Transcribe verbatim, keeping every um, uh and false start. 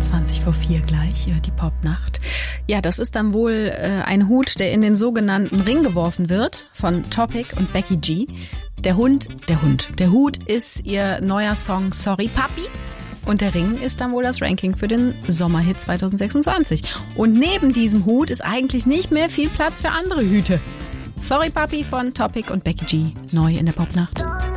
zwanzig vor vier gleich, die Popnacht. Ja, das ist dann wohl äh, ein Hut, der in den sogenannten Ring geworfen wird von Topic und Becky G. Der Hund, der Hund, der Hut ist ihr neuer Song Sorry Papi. Und der Ring ist dann wohl das Ranking für den Sommerhit zwanzig sechsundzwanzig. Und neben diesem Hut ist eigentlich nicht mehr viel Platz für andere Hüte. Sorry Papi von Topic und Becky G, neu in der Popnacht.